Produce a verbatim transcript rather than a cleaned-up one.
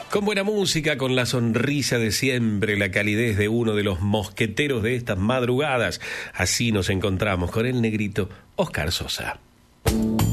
Con buena música, con la sonrisa de siempre, la calidez de uno de los mosqueteros de estas madrugadas. Así nos encontramos con el negrito Oscar Sosa.